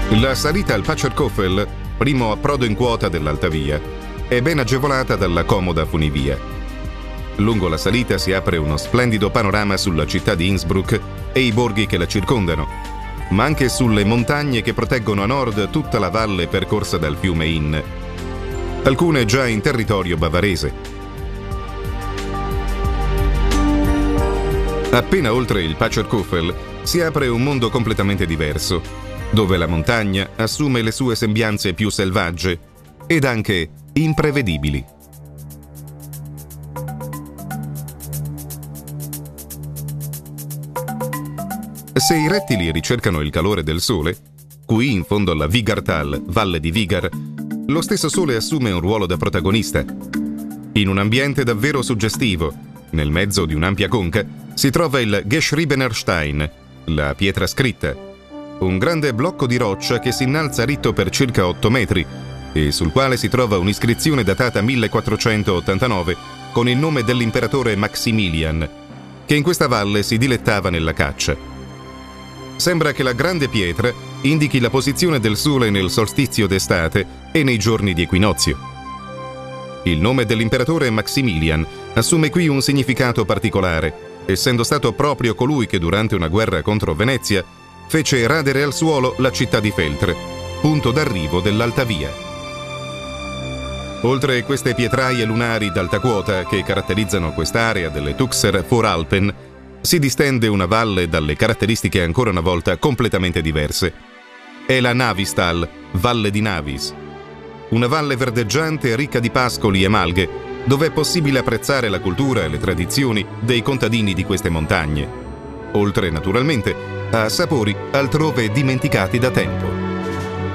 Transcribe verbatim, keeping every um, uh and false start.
La salita al Pacerkofel, primo approdo in quota dell'Alta Via, è ben agevolata dalla comoda funivia. Lungo la salita si apre uno splendido panorama sulla città di Innsbruck e i borghi che la circondano, ma anche sulle montagne che proteggono a nord tutta la valle percorsa dal fiume Inn, alcune già in territorio bavarese. Appena oltre il Pacerkofel si apre un mondo completamente diverso, dove la montagna assume le sue sembianze più selvagge ed anche imprevedibili. Se i rettili ricercano il calore del sole, qui in fondo alla Vigartal, valle di Vigar, lo stesso sole assume un ruolo da protagonista. In un ambiente davvero suggestivo, nel mezzo di un'ampia conca, si trova il Geschriebener Stein, la pietra scritta, un grande blocco di roccia che si innalza ritto per circa otto metri e sul quale si trova un'iscrizione datata millequattrocentottantanove con il nome dell'imperatore Maximilian, che in questa valle si dilettava nella caccia. Sembra che la grande pietra indichi la posizione del sole nel solstizio d'estate e nei giorni di equinozio. Il nome dell'imperatore Maximilian assume qui un significato particolare, essendo stato proprio colui che durante una guerra contro Venezia fece radere al suolo la città di Feltre, punto d'arrivo dell'Alta Via. Oltre queste pietraie lunari d'alta quota che caratterizzano quest'area delle Tuxer Voralpen, si distende una valle dalle caratteristiche ancora una volta completamente diverse. È la Navistal, Valle di Navis, una valle verdeggiante e ricca di pascoli e malghe, dove è possibile apprezzare la cultura e le tradizioni dei contadini di queste montagne, oltre naturalmente a sapori altrove dimenticati da tempo.